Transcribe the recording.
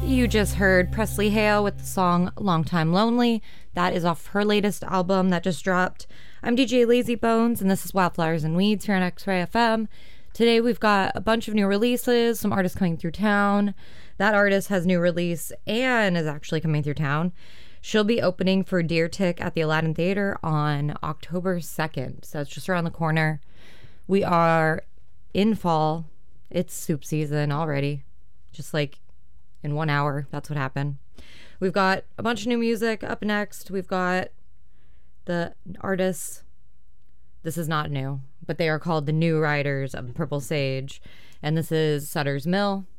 You just heard Presley Hale with the song Long Time Lonely. That is off her latest album that just dropped. I'm DJ Lazy Bones, and this is Wildflowers and Weeds here on X-Ray FM. Today we've got a bunch of new releases, some artists coming through town. That artist has new release and is actually coming through town. She'll be opening for Deer Tick at the Aladdin Theater on October 2nd, so it's just around the corner. We are in fall. It's soup season already, just like in 1 hour. That's what happened. We've got a bunch of new music up next. We've got the artists. This is not new, but they are called the New Riders of Purple Sage. And this is Sutter's Mill.